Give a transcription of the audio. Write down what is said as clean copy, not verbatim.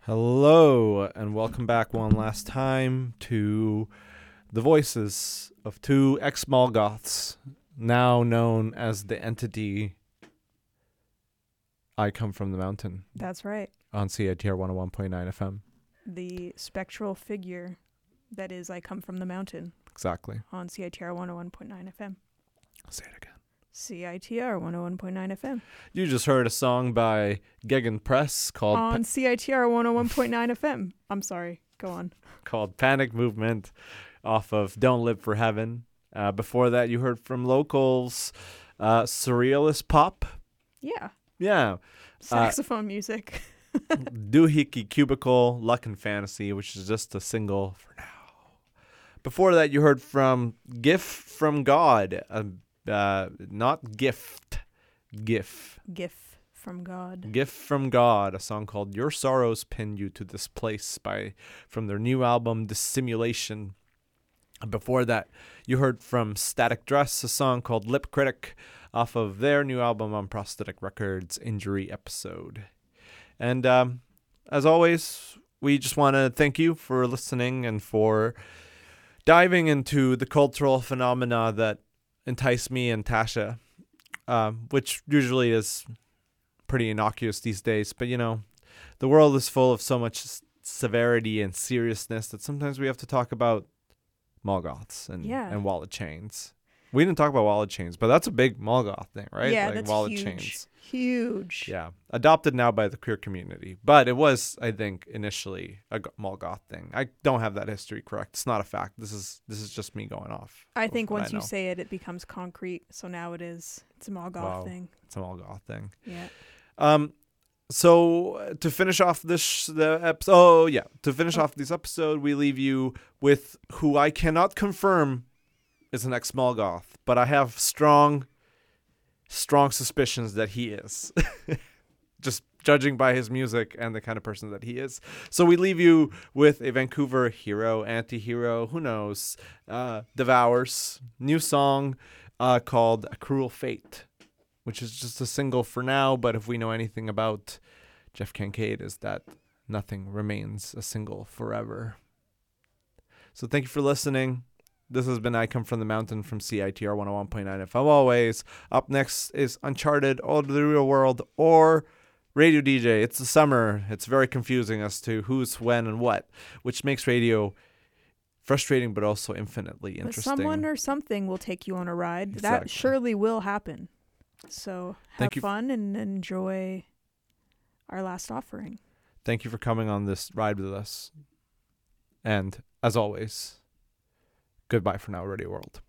Hello, and welcome back one last time to the voices of two ex-Molgoths, now known as the entity I Come From the Mountain. That's right. On CITR 101.9 FM. The spectral figure that is I Come From the Mountain. Exactly. On CITR 101.9 FM. Say it again. CITR 101.9 FM. You just heard a song by Geffen Press called On CITR 101.9 FM. I'm sorry. Go on. called Panic Movement off of Don't Live for Heaven. Before that, you heard from Locals, Surrealist Pop. Yeah. Yeah. Saxophone music. Doohickey Cubicle, Luck and Fantasy, which is just a single for now. Before that, you heard from Gift from God. Not gift. GIF. GIF from God. Gift from God, a song called Your Sorrows Pin You to This Place from their new album, Dissimulation. Before that, you heard from Static Dress, a song called Lip Critic off of their new album on Prosthetic Records, Injury Episode. And as always, we just want to thank you for listening and for diving into the cultural phenomena that entice me and Tasha, which usually is pretty innocuous these days. But, you know, the world is full of so much severity and seriousness that sometimes we have to talk about Molgoths and wallet chains. We didn't talk about wallet chains, but that's a big Molgoth thing, right? Yeah, like that's wallet huge. chains. Huge. Yeah. Adopted now by the queer community. But it was, I think, initially a Molgoth thing. I don't have that history correct. It's not a fact. This is just me going off. I think once you say it, it becomes concrete. So now it's a Molgoth thing. It's a Molgoth thing. Yeah. So to finish off off this episode, we leave you with who I cannot confirm is an ex-Molgoth, but I have strong suspicions that he is. Just judging by his music and the kind of person that he is. So we leave you with a Vancouver hero, anti-hero, who knows, Devours, new song called A Cruel Fate, which is just a single for now, but if we know anything about Jeff Kincaid is that nothing remains a single forever. So thank you for listening. This has been I Come From the Mountain from CITR 101.9 FM always. Up next is Uncharted, All to the Real World, or Radio DJ. It's the summer. It's very confusing as to who's, when, and what, which makes radio frustrating but also infinitely interesting. But someone or something will take you on a ride. Exactly. That surely will happen. So have fun and enjoy our last offering. Thank you for coming on this ride with us. And as always, goodbye for now, Radio World.